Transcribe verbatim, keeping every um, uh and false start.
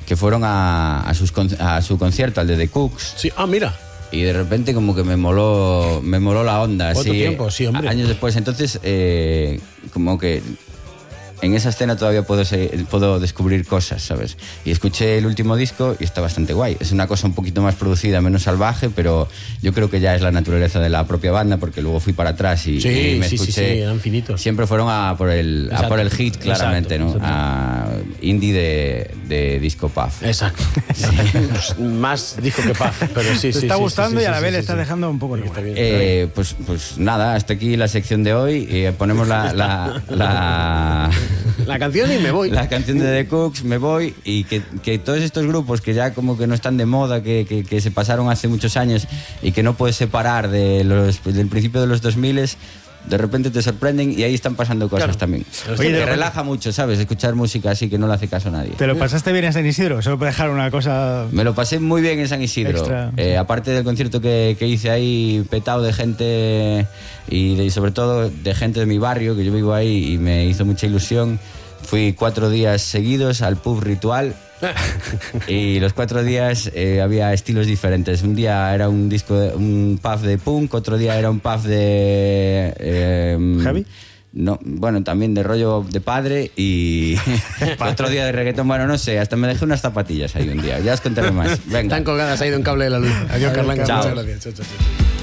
que fueron a, a, sus, a su concierto, al de The Cooks. Sí, ah, mira. Y de repente como que me moló, me moló la onda. Otro así, tiempo, sí, hombre. Años después. Entonces, eh, como que en esa escena todavía puedo, seguir, puedo descubrir cosas, ¿sabes? Y escuché el último disco y está bastante guay. Es una cosa un poquito más producida, menos salvaje, pero yo creo que ya es la naturaleza de la propia banda, porque luego fui para atrás y, sí, y me sí, escuché. Sí, sí, eran finitos. Siempre fueron a por el, a por el hit, claramente, exacto, ¿no? Exacto. A indie de, de disco puff. Exacto. Sí. Pues más disco que puff, pero sí, sí. Te está sí, gustando sí, sí, y a la sí, vez sí, le está sí. dejando un poco de está bien, eh, está pues, pues nada, hasta aquí la sección de hoy. Eh, ponemos la... la, la La canción y me voy. La canción de The Cooks, me voy. Y que, que todos estos grupos que ya como que no están de moda, que, que, que se pasaron hace muchos años y que no puedes separar de los, del principio de los dos mil, de repente te sorprenden y ahí están pasando cosas, claro, también. Oye, te relaja mucho, ¿sabes? Escuchar música así que no le hace caso a nadie. ¿Te lo pasaste bien en San Isidro? Solo para dejar una cosa... Me lo pasé muy bien en San Isidro. Extra, eh, sí. Aparte del concierto que, que hice ahí, petado de gente y de, sobre todo de gente de mi barrio, que yo vivo ahí y me hizo mucha ilusión. Fui cuatro días seguidos al pub Ritual y los cuatro días eh, había estilos diferentes. Un día era un disco, de, un pub de punk, otro día era un pub de... Eh, ¿Heavy? No, bueno, también de rollo de padre y otro día de reggaetón. Bueno, no sé, hasta me dejé unas zapatillas ahí un día. Ya os contaré más. Venga. Están colgadas ahí de un cable de la luz. Adiós, Carlanga. Chao. Muchas gracias. Chao, chao, chao.